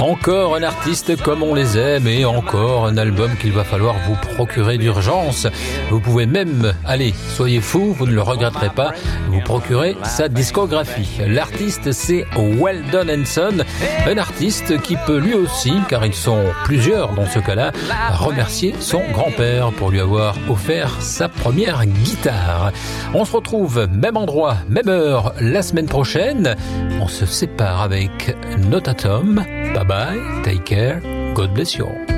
Encore un artiste comme on les aime et encore un album qu'il va falloir vous procurer d'urgence. Vous pouvez même, allez, soyez fous, vous ne le regretterez pas, vous procurer sa discographie. L'artiste, c'est Weldon Henson, un artiste qui peut lui aussi, car ils sont plusieurs dans ce cas-là, remercier son grand-père pour lui avoir offert sa première guitare. On se retrouve même endroit, même heure, la semaine prochaine. On se sépare avec Notatum. Bye bye, take care, God bless you all.